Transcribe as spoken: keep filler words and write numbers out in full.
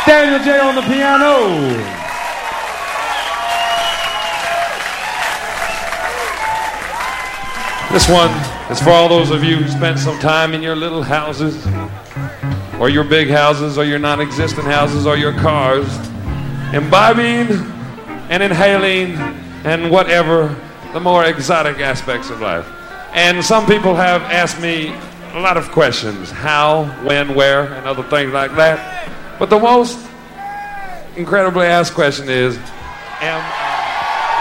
Daniel J. on the piano. This one is for all those of you who spent some time in your little houses, or your big houses, or your non-existent houses, or your cars, imbibing and inhaling and whatever the more exotic aspects of life. And some people have asked me a lot of questions: how, when, where, and other things like that. But the most incredibly asked question is, am